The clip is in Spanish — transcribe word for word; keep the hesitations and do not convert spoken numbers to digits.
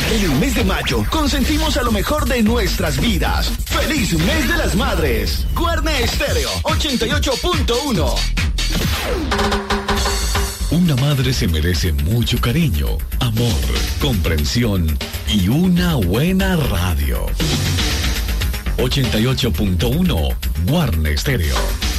En el mes de mayo, consentimos a lo mejor de nuestras vidas. ¡Feliz mes de las madres! Guarne Estéreo ochenta y ocho punto uno. Una madre se merece mucho cariño, amor, comprensión y una buena radio. ochenta y ocho punto uno, Guarne Estéreo.